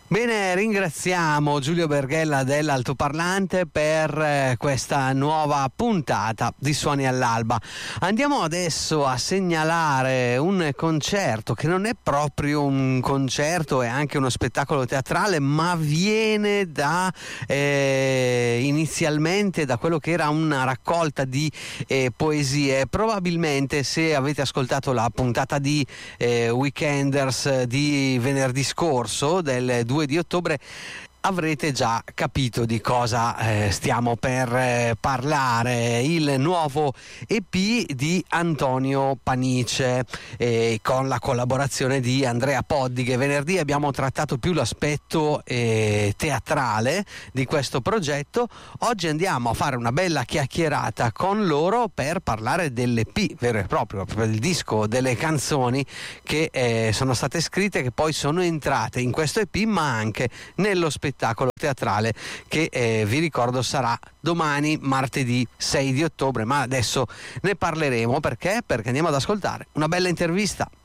Bene, ringraziamo Giulio Berghella dell'Altoparlante per questa nuova puntata di Suoni all'Alba. Andiamo adesso a segnalare un concerto che non è proprio un concerto, è anche uno spettacolo teatrale, ma viene da inizialmente da quello che era una raccolta di poesie. Probabilmente, se avete ascoltato la puntata di Weekenders di venerdì scorso, del 2 di ottobre, avrete già capito di cosa stiamo per parlare. Il nuovo EP di Antonio Panice, con la collaborazione di Andrea Poddighe. Venerdì abbiamo trattato più l'aspetto teatrale di questo progetto. Oggi andiamo a fare una bella chiacchierata con loro per parlare dell'EP vero e proprio del disco, delle canzoni che sono state scritte, che poi sono entrate in questo EP, ma anche nello spettacolo teatrale che vi ricordo sarà domani, martedì 6 di ottobre, ma adesso ne parleremo. Perché andiamo ad ascoltare una bella intervista.